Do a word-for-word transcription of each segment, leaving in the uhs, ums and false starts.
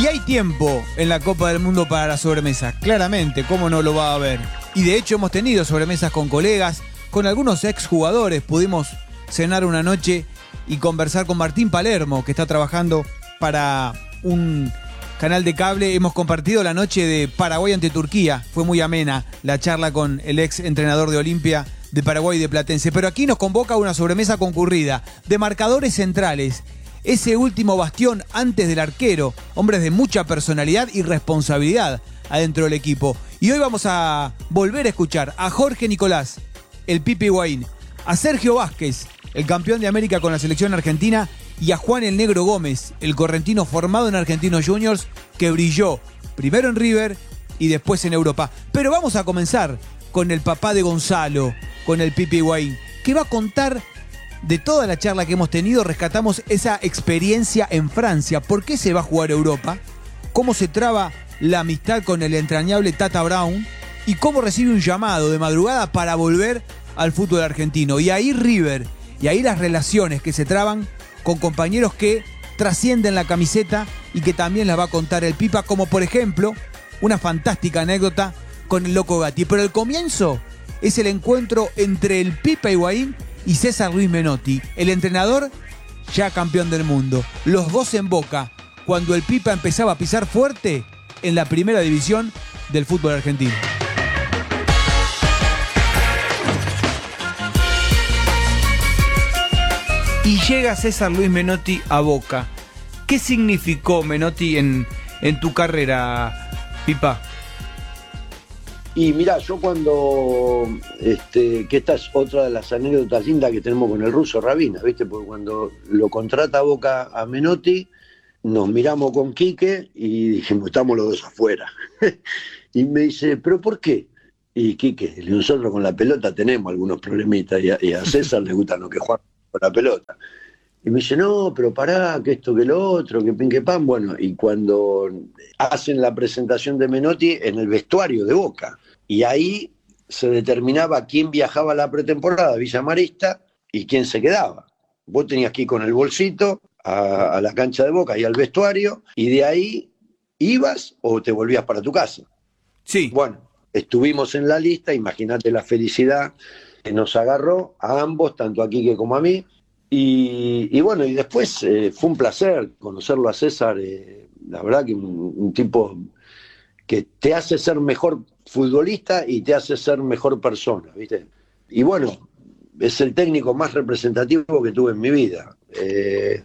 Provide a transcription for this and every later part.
Y hay tiempo en la Copa del Mundo para la sobremesa, claramente, ¿cómo no lo va a haber? Y de hecho hemos tenido sobremesas con colegas, con algunos exjugadores, pudimos cenar una noche y conversar con Martín Palermo, que está trabajando para un canal de cable. Hemos compartido la noche de Paraguay ante Turquía, fue muy amena la charla con el ex entrenador de Olimpia de Paraguay de Platense. Pero aquí nos convoca una sobremesa concurrida de marcadores centrales. Ese último bastión antes del arquero, hombres de mucha personalidad y responsabilidad adentro del equipo. Y hoy vamos a volver a escuchar a Jorge Nicolás, el Pipi Higuaín, a Sergio Vázquez, el campeón de América con la selección argentina, y a Juan el Negro Gómez, el correntino formado en Argentinos Juniors, que brilló primero en River y después en Europa. Pero vamos a comenzar con el papá de Gonzalo, con el Pipi Higuaín, que va a contar de toda la charla que hemos tenido. Rescatamos esa experiencia en Francia, por qué se va a jugar Europa, cómo se traba la amistad con el entrañable Tata Brown y cómo recibe un llamado de madrugada para volver al fútbol argentino. Y ahí River, y ahí las relaciones que se traban con compañeros que trascienden la camiseta y que también las va a contar el Pipa, como por ejemplo una fantástica anécdota con el Loco Gatti. Pero el comienzo es el encuentro entre el Pipa Higuaín y César Luis Menotti, el entrenador ya campeón del mundo. Los dos en Boca, cuando el Pipa empezaba a pisar fuerte en la primera división del fútbol argentino. Y llega César Luis Menotti a Boca. ¿Qué significó Menotti en, en tu carrera, Pipa? Y mirá, yo cuando, este, que esta es otra de las anécdotas lindas que tenemos con el ruso Rabina, ¿viste? Porque cuando lo contrata Boca a Menotti, nos miramos con Quique y dijimos, estamos los dos afuera. Y me dice, ¿pero por qué? Y Quique, nosotros con la pelota tenemos algunos problemitas y a, y a César le gustan los que juegan con la pelota. Y me dice, no, pero pará, que esto, que lo otro, que pin, que pan. Bueno, y cuando hacen la presentación de Menotti en el vestuario de Boca, y ahí se determinaba quién viajaba a la pretemporada a Villa Marista y quién se quedaba. Vos tenías que ir con el bolsito a, a la cancha de Boca y al vestuario, y de ahí ibas o te volvías para tu casa. Sí. Bueno, estuvimos en la lista, imagínate la felicidad que nos agarró a ambos, tanto a Quique como a mí. Y, y bueno, y después eh, fue un placer conocerlo a César, eh, la verdad que un, un tipo que te hace ser mejor futbolista y te hace ser mejor persona, ¿viste? Y bueno, es el técnico más representativo que tuve en mi vida. Eh,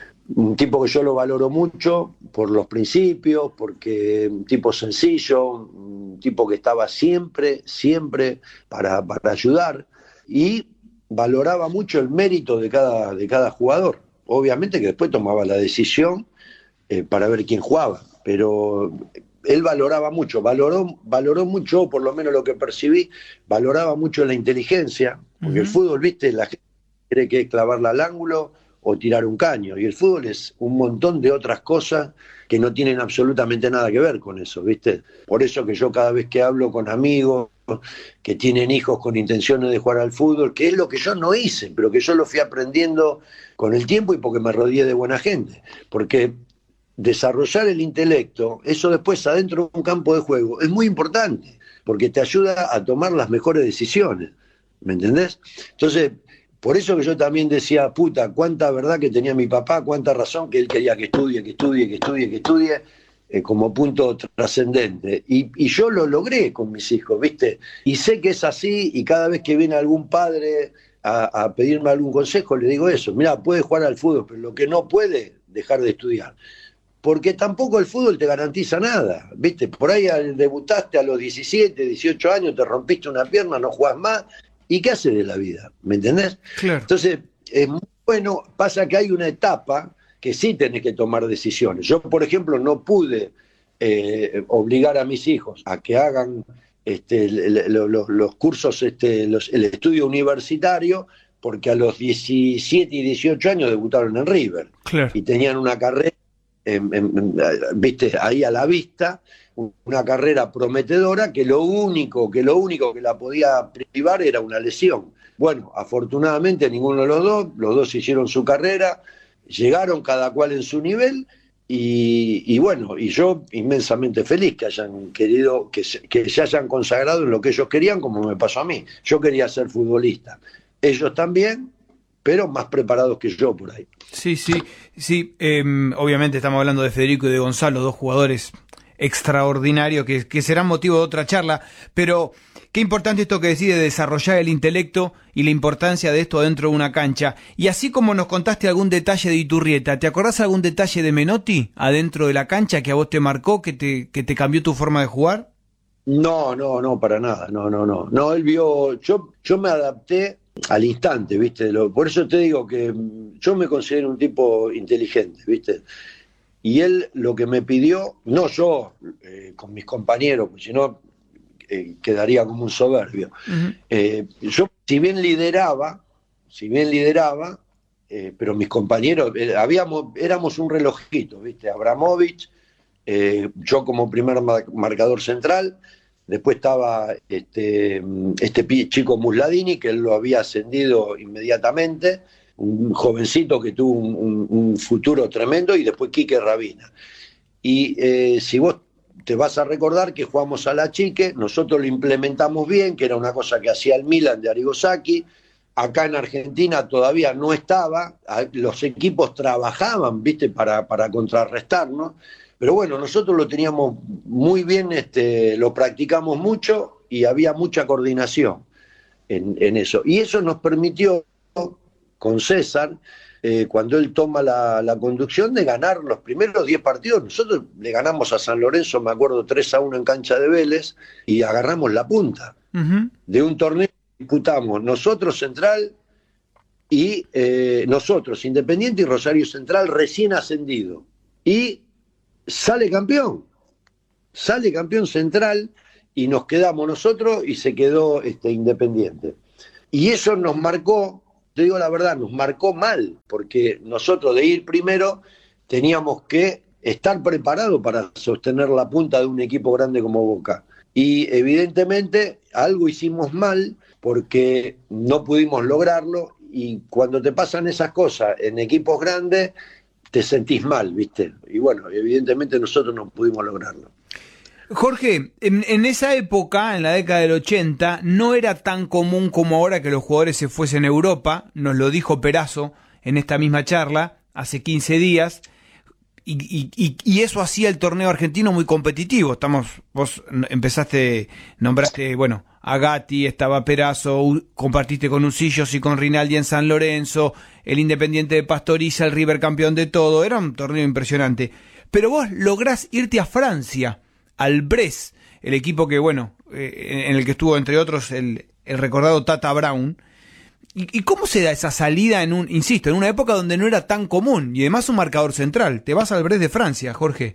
un tipo que yo lo valoro mucho por los principios, porque un tipo sencillo, un tipo que estaba siempre, siempre para, para ayudar, y valoraba mucho el mérito de cada, de cada jugador. Obviamente que después tomaba la decisión eh, para ver quién jugaba, pero él valoraba mucho, valoró, valoró mucho, por lo menos lo que percibí, valoraba mucho la inteligencia, porque uh-huh. el fútbol, viste, la gente cree que es clavarla al ángulo o tirar un caño, y el fútbol es un montón de otras cosas que no tienen absolutamente nada que ver con eso, viste. Por eso que yo cada vez que hablo con amigos que tienen hijos con intenciones de jugar al fútbol, que es lo que yo no hice, pero que yo lo fui aprendiendo con el tiempo y porque me rodeé de buena gente, porque desarrollar el intelecto, eso después adentro de un campo de juego, es muy importante, porque te ayuda a tomar las mejores decisiones, ¿me entendés? Entonces, por eso que yo también decía, puta, cuánta verdad que tenía mi papá, cuánta razón que él quería que estudie, que estudie, que estudie, que estudie, eh, como punto trascendente. Y, y yo lo logré con mis hijos, ¿viste? Y sé que es así, y cada vez que viene algún padre a, a pedirme algún consejo, le digo eso, mira, puede jugar al fútbol, pero lo que no puede, dejar de estudiar. Porque tampoco el fútbol te garantiza nada, ¿viste? Por ahí debutaste a los diecisiete, dieciocho años, te rompiste una pierna, no jugás más, ¿y qué haces de la vida? ¿Me entendés? Claro. Entonces, es muy bueno, pasa que hay una etapa que sí tenés que tomar decisiones. Yo, por ejemplo, no pude eh, obligar a mis hijos a que hagan este, los, los, los cursos, este, los, el estudio universitario, porque a los diecisiete y dieciocho años debutaron en River. Claro. Y tenían una carrera, En, en, en, viste, ahí a la vista, una carrera prometedora que lo único que lo único que la podía privar era una lesión. Bueno, afortunadamente ninguno de los dos, los dos hicieron su carrera, llegaron cada cual en su nivel y, y bueno, y yo inmensamente feliz que hayan querido, que se, que se hayan consagrado en lo que ellos querían, como me pasó a mí. Yo quería ser futbolista, ellos también, pero más preparados que yo por ahí. Sí, sí, sí. Eh, obviamente estamos hablando de Federico y de Gonzalo, dos jugadores extraordinarios que, que serán motivo de otra charla, pero qué importante esto que decís de desarrollar el intelecto y la importancia de esto dentro de una cancha. Y así como nos contaste algún detalle de Iturrieta, ¿te acordás algún detalle de Menotti adentro de la cancha que a vos te marcó, que te, que te cambió tu forma de jugar? No, no, no, para nada, no, no, no. No, él vio, yo, yo me adapté al instante, ¿viste? Lo, por eso te digo que yo me considero un tipo inteligente, ¿viste? Y él lo que me pidió, no yo eh, con mis compañeros, pues si no eh, quedaría como un soberbio. Uh-huh. Eh, yo, si bien lideraba, si bien lideraba, eh, pero mis compañeros, eh, habíamos, éramos un relojito, ¿viste? Abramovich, eh, yo como primer mar- marcador central. Después estaba este, este chico Musladini, que él lo había ascendido inmediatamente, un jovencito que tuvo un, un, un futuro tremendo, y después Quique Rabina. Y eh, si vos te vas a recordar que jugamos a la chique, nosotros lo implementamos bien, que era una cosa que hacía el Milan de Arrigo Sacchi. Acá en Argentina todavía no estaba, los equipos trabajaban, ¿viste?, para, para contrarrestarnos. Pero bueno, nosotros lo teníamos muy bien, este, lo practicamos mucho y había mucha coordinación en, en eso. Y eso nos permitió, con César, eh, cuando él toma la, la conducción, de ganar los primeros diez partidos. Nosotros le ganamos a San Lorenzo, me acuerdo, tres a uno en cancha de Vélez, y agarramos la punta. Uh-huh. De un torneo que disputamos nosotros, Central, y eh, nosotros, Independiente y Rosario Central, recién ascendido. Y sale campeón, sale campeón Central, y nos quedamos nosotros y se quedó este, Independiente. Y eso nos marcó, te digo la verdad, nos marcó mal, porque nosotros de ir primero teníamos que estar preparados para sostener la punta de un equipo grande como Boca. Y evidentemente algo hicimos mal porque no pudimos lograrlo, y cuando te pasan esas cosas en equipos grandes, te sentís mal, ¿viste? Y bueno, evidentemente nosotros no pudimos lograrlo. Jorge, en, en esa época, en la década del ochenta, no era tan común como ahora que los jugadores se fuesen a Europa. Nos lo dijo Perazo en esta misma charla, hace quince días, y, y, y, y eso hacía el torneo argentino muy competitivo. Estamos, vos empezaste, nombraste, bueno, a Gatti, estaba Perazo, compartiste con Usillos y con Rinaldi en San Lorenzo, el Independiente de Pastoriza, el River campeón de todo. Era un torneo impresionante. Pero vos lográs irte a Francia, al Brest, el equipo que, bueno, eh, en el que estuvo, entre otros, el, el recordado Tata Brown. ¿Y, ¿Y cómo se da esa salida en un, insisto, en una época donde no era tan común, y además un marcador central? Te vas al Brest de Francia, Jorge.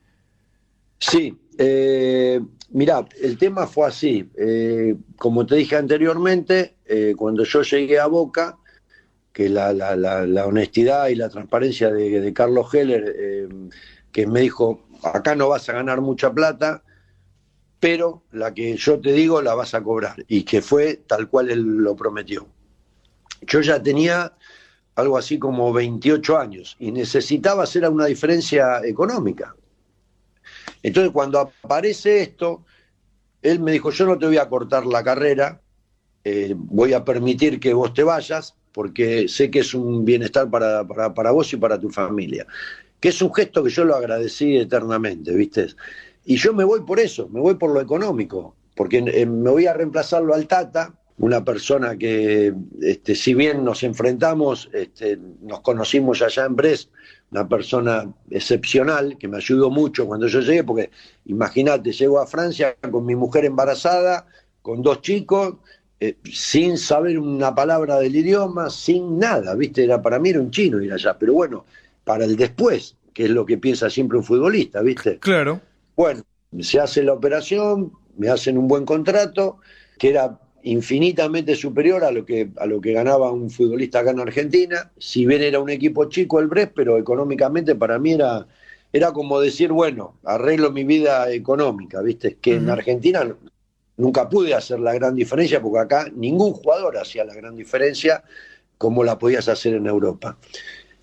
Sí, eh, mirá, el tema fue así. Eh, como te dije anteriormente, eh, cuando yo llegué a Boca, que la, la, la, la honestidad y la transparencia de, de Carlos Heller, eh, que me dijo, acá no vas a ganar mucha plata, pero la que yo te digo la vas a cobrar, y que fue tal cual él lo prometió. Yo ya tenía algo así como veintiocho años y necesitaba hacer una diferencia económica. Entonces, cuando aparece esto, él me dijo, yo no te voy a cortar la carrera, eh, voy a permitir que vos te vayas, porque sé que es un bienestar para, para, para vos y para tu familia. Que es un gesto que yo lo agradecí eternamente, ¿viste? Y yo me voy por eso, me voy por lo económico, porque eh, me voy a reemplazarlo al Tata, una persona que, este, si bien nos enfrentamos, este, nos conocimos allá en Brest, una persona excepcional, que me ayudó mucho cuando yo llegué, porque imagínate, llego a Francia con mi mujer embarazada, con dos chicos, eh, sin saber una palabra del idioma, sin nada, ¿viste? Era, para mí era un chino ir allá, pero bueno, para el después, que es lo que piensa siempre un futbolista, ¿viste? Claro. Bueno, se hace la operación, me hacen un buen contrato, que era infinitamente superior a lo que a lo que ganaba un futbolista acá en Argentina. Si bien era un equipo chico el Brest, pero económicamente para mí era, era como decir, bueno, arreglo mi vida económica, ¿viste? Que uh-huh. En Argentina nunca pude hacer la gran diferencia, porque acá ningún jugador hacía la gran diferencia como la podías hacer en Europa.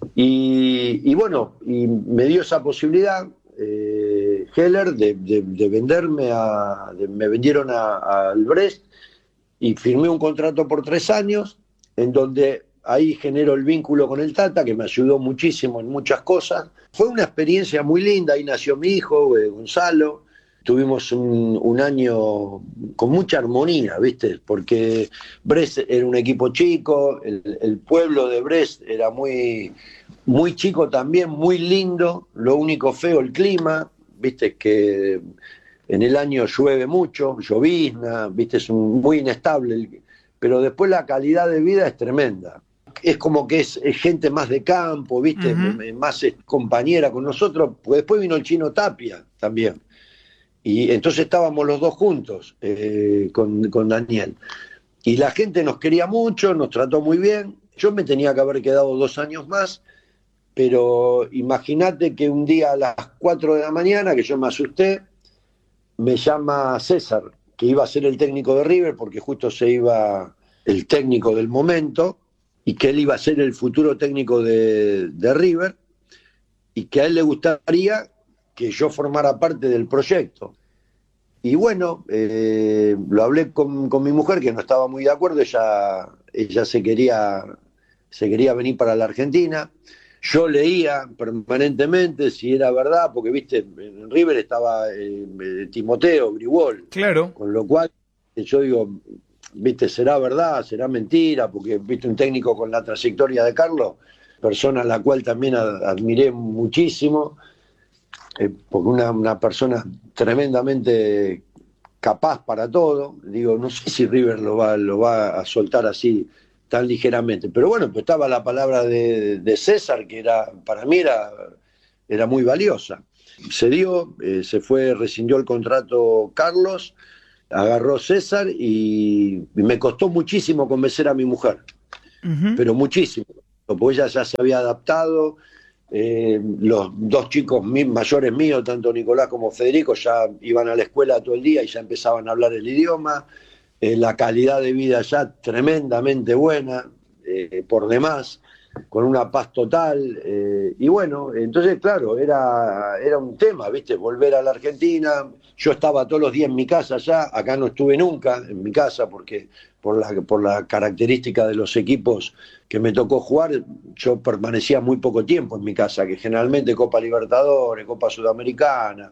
Y, y bueno, y me dio esa posibilidad eh, Heller de, de, de venderme a, de, me vendieron al Brest y firmé un contrato por tres años en donde ahí generó el vínculo con el Tata, que me ayudó muchísimo en muchas cosas. Fue una experiencia muy linda, ahí nació mi hijo, eh, Gonzalo. Tuvimos un, un año con mucha armonía, ¿viste? Porque Brest era un equipo chico, el, el pueblo de Brest era muy, muy chico también, muy lindo. Lo único feo, el clima, ¿viste? Que en el año llueve mucho, llovizna, ¿viste? Es un, muy inestable, pero después la calidad de vida es tremenda. Es como que es, es gente más de campo, ¿viste? Uh-huh. Más es compañera con nosotros, porque después vino el Chino Tapia también. Y entonces estábamos los dos juntos eh, con, con Daniel. Y la gente nos quería mucho, nos trató muy bien. Yo me tenía que haber quedado dos años más, pero imagínate que un día a las cuatro de la mañana, que yo me asusté, me llama César, que iba a ser el técnico de River, porque justo se iba el técnico del momento, y que él iba a ser el futuro técnico de, de River, y que a él le gustaría que yo formara parte del proyecto. Y bueno, eh, lo hablé con, con mi mujer, que no estaba muy de acuerdo, ella, ella se, quería, se quería venir para la Argentina. Yo leía permanentemente si era verdad, porque viste, en River estaba eh, Timoteo, Grigol. Claro. Con lo cual, yo digo, viste, será verdad, será mentira, porque viste un técnico con la trayectoria de Carlos, persona a la cual también admiré muchísimo. Eh, porque una, una persona tremendamente capaz para todo. Digo, no sé si River lo va, lo va a soltar así tan ligeramente, pero bueno, pues estaba la palabra de, de César, que era para mí era, era muy valiosa. Se dio, eh, se fue, rescindió el contrato Carlos, agarró César y, y me costó muchísimo convencer a mi mujer, uh-huh. pero muchísimo, porque ella ya se había adaptado. Eh, los dos chicos mayores míos, tanto Nicolás como Federico, ya iban a la escuela todo el día y ya empezaban a hablar el idioma. Eh, la calidad de vida ya tremendamente buena, eh, por demás, con una paz total. Eh, y bueno, entonces, claro, era, era un tema, ¿viste? Volver a la Argentina. Yo estaba todos los días en mi casa ya, acá no estuve nunca en mi casa porque por la, por la característica de los equipos que me tocó jugar, yo permanecía muy poco tiempo en mi casa, que generalmente Copa Libertadores, Copa Sudamericana,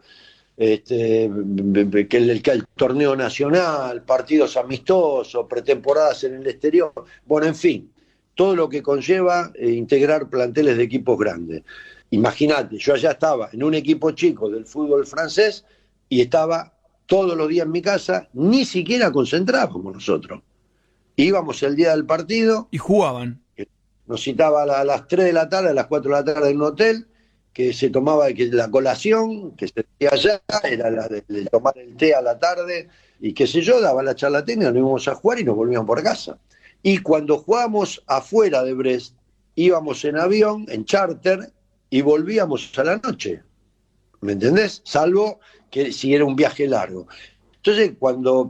este, que, el, que el torneo nacional, partidos amistosos, pretemporadas en el exterior, bueno, en fin, todo lo que conlleva eh, integrar planteles de equipos grandes. Imagínate, yo allá estaba en un equipo chico del fútbol francés y estaba todos los días en mi casa, ni siquiera concentrábamos nosotros. Íbamos el día del partido. Y jugaban. Nos citaba a las tres de la tarde, a las cuatro de la tarde en un hotel, que se tomaba que la colación, que se hacía allá, era la de, de tomar el té a la tarde, y qué sé yo, daba la charla técnica, nos íbamos a jugar y nos volvíamos por casa. Y cuando jugábamos afuera de Brest, íbamos en avión, en charter, y volvíamos a la noche. ¿Me entendés? Salvo que si era un viaje largo. Entonces, cuando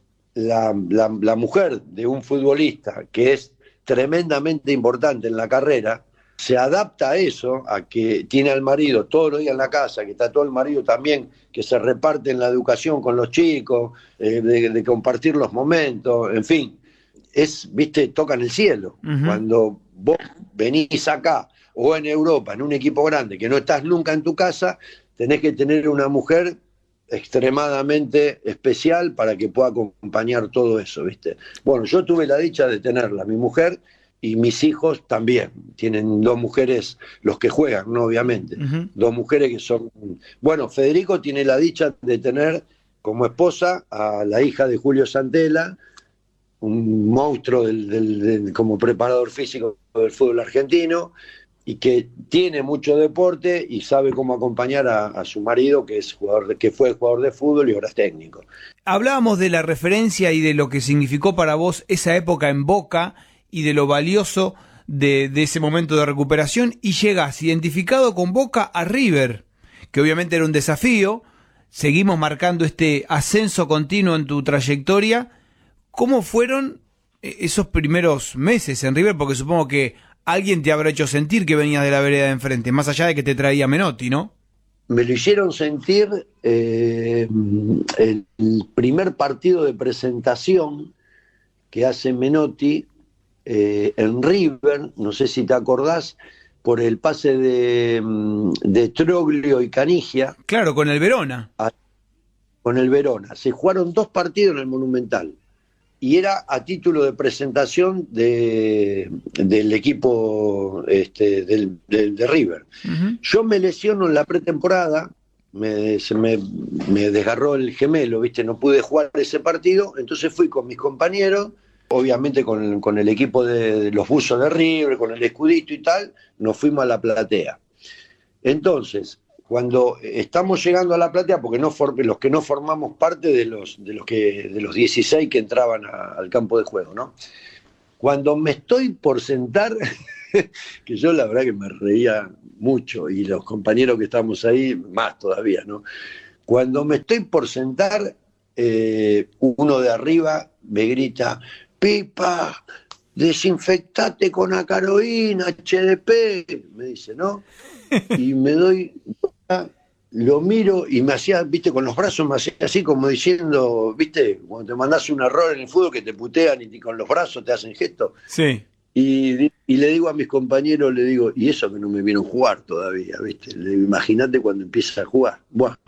la, la, la mujer de un futbolista, que es tremendamente importante en la carrera, se adapta a eso, a que tiene al marido todos los días en la casa, que está todo el marido también, que se reparte en la educación con los chicos, eh, de, de compartir los momentos, en fin, es, viste, tocan el cielo. Uh-huh. Cuando vos venís acá o en Europa, en un equipo grande, que no estás nunca en tu casa, tenés que tener una mujer extremadamente especial para que pueda acompañar todo eso, ¿viste? Bueno, yo tuve la dicha de tenerla, mi mujer, y mis hijos también. Tienen dos mujeres, los que juegan, ¿no? Obviamente. Uh-huh. Dos mujeres que son... Bueno, Federico tiene la dicha de tener como esposa a la hija de Julio Santella, un monstruo del, del, del, como preparador físico del fútbol argentino, y que tiene mucho deporte y sabe cómo acompañar a, a su marido, que es jugador de, que fue jugador de fútbol y ahora es técnico. Hablábamos de la referencia y de lo que significó para vos esa época en Boca y de lo valioso de, de ese momento de recuperación, y llegás identificado con Boca a River, que obviamente era un desafío. Seguimos marcando este ascenso continuo en tu trayectoria. ¿Cómo fueron esos primeros meses en River? Porque supongo que alguien te habrá hecho sentir que venías de la vereda de enfrente, más allá de que te traía Menotti, ¿no? Me lo hicieron sentir eh, el primer partido de presentación que hace Menotti eh, en River, no sé si te acordás, por el pase de, de Troglio y Canigia. Claro, con el Verona. A, con el Verona. Se jugaron dos partidos en el Monumental. Y era a título de presentación de, del equipo este, del, del, de River. Uh-huh. Yo me lesiono en la pretemporada, me, se me, me desgarró el gemelo, ¿viste? No pude jugar ese partido, entonces fui con mis compañeros, obviamente con, con el equipo de, de los buzos de River, con el escudito y tal, nos fuimos a la platea. Entonces, cuando estamos llegando a la platea, porque no for, los que no formamos parte de los, de los, que, de los dieciséis que entraban a, al campo de juego, ¿no? Cuando me estoy por sentar, que yo la verdad que me reía mucho, y los compañeros que estamos ahí, más todavía, ¿no? Cuando me estoy por sentar, eh, uno de arriba me grita, Pipa, desinfectate con acaroína, H D P, me dice, ¿no? Y me doy, lo miro y me hacía, viste, con los brazos me hacía así como diciendo, viste, cuando te mandás un error en el fútbol que te putean y con los brazos te hacen gestos. Sí. Y, y le digo a mis compañeros, le digo, y eso que no me vieron jugar todavía, viste, imagínate cuando empieza a jugar. Bueno.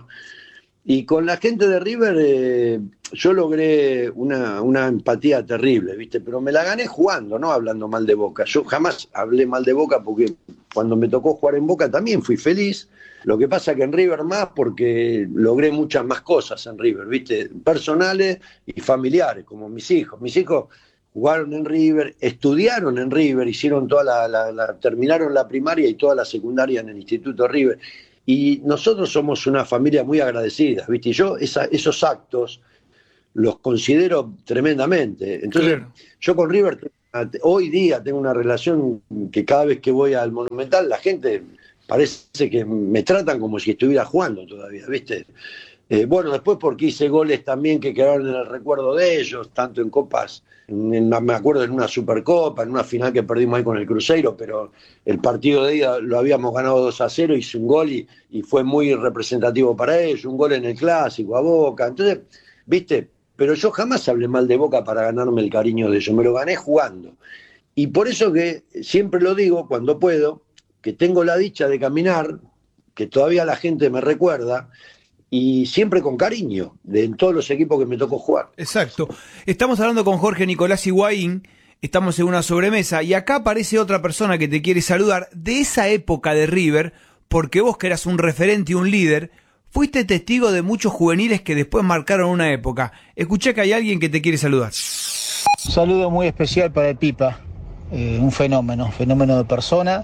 Y con la gente de River eh, yo logré una, una empatía terrible, ¿viste? Pero me la gané jugando, no hablando mal de Boca. Yo jamás hablé mal de Boca porque cuando me tocó jugar en Boca también fui feliz. Lo que pasa que en River más porque logré muchas más cosas en River, ¿viste? Personales y familiares, como mis hijos. Mis hijos jugaron en River, estudiaron en River, hicieron toda la, la, la terminaron la primaria y toda la secundaria en el Instituto River. Y nosotros somos una familia muy agradecida, ¿viste? Y yo esa, esos actos los considero tremendamente. Entonces, claro. Yo con River hoy día tengo una relación que cada vez que voy al Monumental, la gente parece que me tratan como si estuviera jugando todavía, ¿viste? Eh, bueno, después porque hice goles también que quedaron en el recuerdo de ellos, tanto en copas, en, en, me acuerdo en una Supercopa, en una final que perdimos ahí con el Cruzeiro, pero el partido de ida lo habíamos ganado dos a cero, hice un gol y, y fue muy representativo para ellos, un gol en el Clásico, a Boca, entonces, viste, pero yo jamás hablé mal de Boca para ganarme el cariño de ellos, me lo gané jugando. Y por eso que siempre lo digo cuando puedo, que tengo la dicha de caminar, que todavía la gente me recuerda, y siempre con cariño, de en todos los equipos que me tocó jugar. Exacto. Estamos hablando con Jorge Nicolás Higuaín, estamos en una sobremesa, y acá aparece otra persona que te quiere saludar de esa época de River, porque vos que eras un referente y un líder, fuiste testigo de muchos juveniles que después marcaron una época. Escuché que hay alguien que te quiere saludar. Un saludo muy especial para el Pipa, eh, un fenómeno, fenómeno de persona,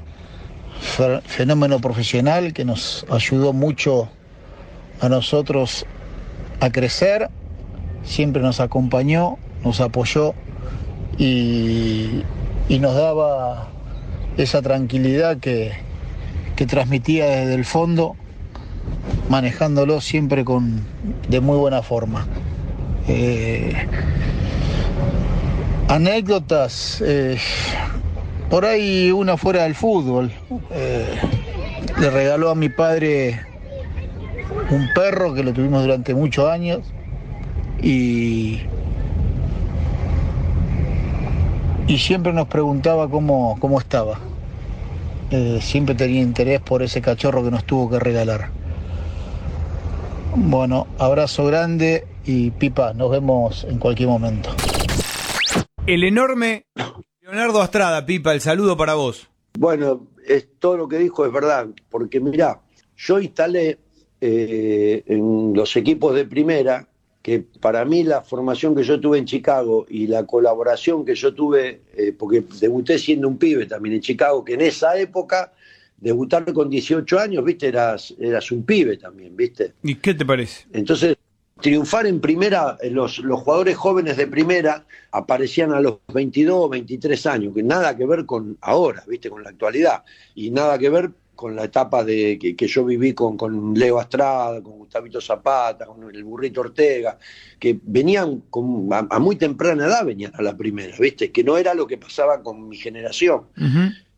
fenómeno profesional que nos ayudó mucho a nosotros a crecer, siempre nos acompañó, nos apoyó y, y nos daba esa tranquilidad que, que transmitía desde el fondo, manejándolo siempre con, de muy buena forma. Eh, anécdotas, eh, por ahí una fuera del fútbol. Eh, le regaló a mi padre un perro que lo tuvimos durante muchos años y, y siempre nos preguntaba cómo, cómo estaba. Eh, siempre tenía interés por ese cachorro que nos tuvo que regalar. Bueno, abrazo grande y Pipa, nos vemos en cualquier momento. El enorme Leonardo Astrada, Pipa, el saludo para vos. Bueno, es, todo lo que dijo es verdad, porque mirá, yo instalé Eh, en los equipos de primera, que para mí la formación que yo tuve en Chicago y la colaboración que yo tuve, eh, porque debuté siendo un pibe también en Chicago, que en esa época, debutar con dieciocho años, viste, eras, eras un pibe también, viste. ¿Y qué te parece? Entonces, triunfar en primera, los, los jugadores jóvenes de primera aparecían a los veintidós, veintitrés años, que nada que ver con ahora, viste, con la actualidad, y nada que ver con la etapa de que, que yo viví con, con Leo Astrada, con Gustavito Zapata, con el Burrito Ortega, que venían con, a, a muy temprana edad venían a la primera, ¿viste? Que no era lo que pasaba con mi generación. Uh-huh.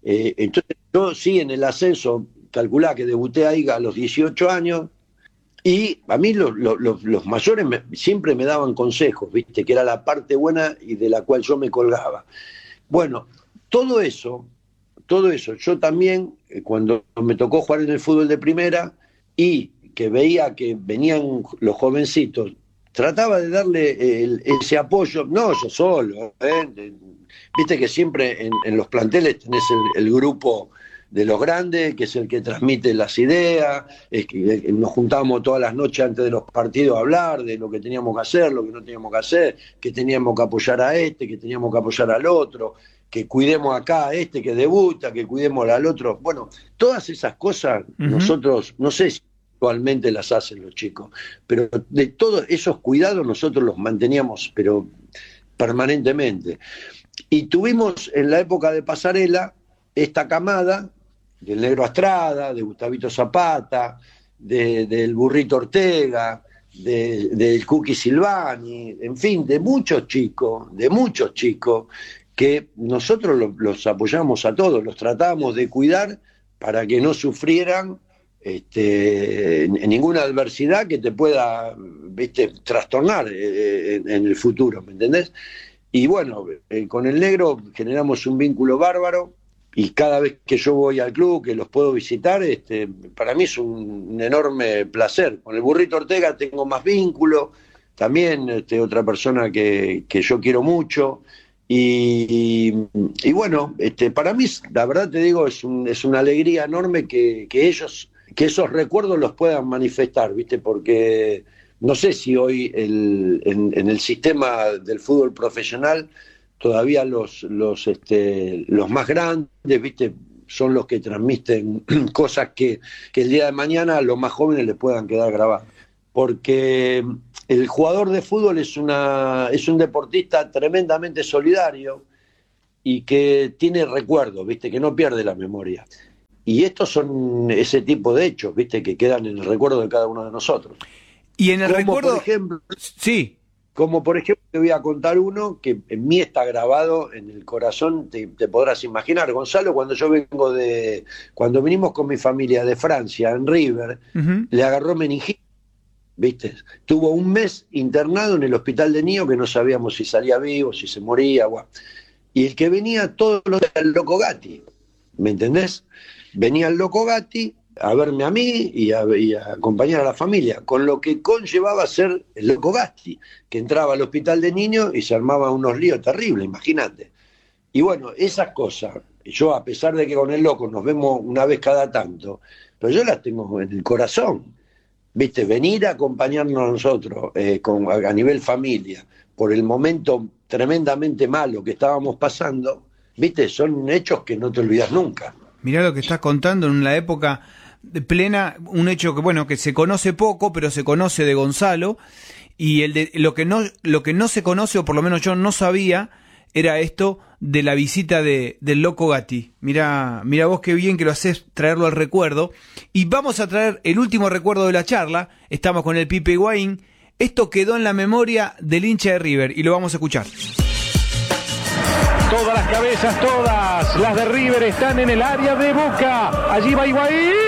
Eh, entonces yo sí en el ascenso, calculá que debuté ahí a los dieciocho años, y a mí los, los, los mayores me, siempre me daban consejos, ¿viste? Que era la parte buena y de la cual yo me colgaba. Bueno, todo eso, todo eso, yo también, cuando me tocó jugar en el fútbol de primera y que veía que venían los jovencitos, trataba de darle el, ese apoyo, no yo solo, ¿eh? Viste que siempre en, en los planteles tenés el, el grupo de los grandes, que es el que transmite las ideas, es que nos juntábamos todas las noches antes de los partidos a hablar de lo que teníamos que hacer, lo que no teníamos que hacer, que teníamos que apoyar a este, que teníamos que apoyar al otro, que cuidemos acá a este que debuta, que cuidemos al otro. Bueno, todas esas cosas uh-huh. nosotros, no sé si actualmente las hacen los chicos, pero de todos esos cuidados nosotros los manteníamos, pero permanentemente. Y tuvimos en la época de Pasarela esta camada del Negro Astrada, de Gustavito Zapata, de, del Burrito Ortega, de, del Cookie Silvani, en fin, de muchos chicos, de muchos chicos, que nosotros los, los apoyamos a todos, los tratamos de cuidar para que no sufrieran este, ninguna adversidad que te pueda, viste, trastornar eh, en, en el futuro, ¿me entendés? Y bueno, eh, con el Negro generamos un vínculo bárbaro, y cada vez que yo voy al club, que los puedo visitar, este, para mí es un, un enorme placer. Con el Burrito Ortega tengo más vínculo, también este, otra persona que, que yo quiero mucho, y, y, y bueno, este, para mí, la verdad te digo, es, un, es una alegría enorme que, que ellos, que esos recuerdos los puedan manifestar, ¿viste? Porque no sé si hoy el, en, en el sistema del fútbol profesional todavía los los este los más grandes, viste, son los que transmiten cosas que, que el día de mañana a los más jóvenes les puedan quedar grabadas. Porque el jugador de fútbol es una es un deportista tremendamente solidario y que tiene recuerdos, viste, que no pierde la memoria. Y estos son ese tipo de hechos, viste, que quedan en el recuerdo de cada uno de nosotros. Y en el Como recuerdo, por ejemplo, sí. Como por ejemplo, te voy a contar uno que en mí está grabado en el corazón, te, te podrás imaginar. Gonzalo, cuando yo vengo de, cuando vinimos con mi familia de Francia, en River, uh-huh. le agarró meningitis, ¿viste? Tuvo un mes internado en el hospital de niños que no sabíamos si salía vivo, si se moría, bueno. Y el que venía todos los días, el Loco Gatti, ¿me entendés? Venía el Loco Gatti a verme a mí y a, y a acompañar a la familia, con lo que conllevaba ser el Loco Gatti, que entraba al hospital de niños y se armaba unos líos terribles, imagínate. Y bueno, esas cosas, yo a pesar de que con el Loco nos vemos una vez cada tanto, pero yo las tengo en el corazón, ¿viste? Venir a acompañarnos a nosotros eh, con, a nivel familia, por el momento tremendamente malo que estábamos pasando, ¿viste? Son hechos que no te olvidas nunca. Mirá lo que estás contando en la época plena, un hecho que bueno que se conoce poco, pero se conoce de Gonzalo, y el de lo que no lo que no se conoce, o por lo menos yo no sabía, era esto de la visita de del Loco Gatti. Mirá, mirá vos qué bien que lo haces traerlo al recuerdo. Y vamos a traer el último recuerdo de la charla. Estamos con el Pipe Higuaín. Esto quedó en la memoria del hincha de River y lo vamos a escuchar. Todas las cabezas, todas las de River están en el área de Boca. Allí va Higuaín.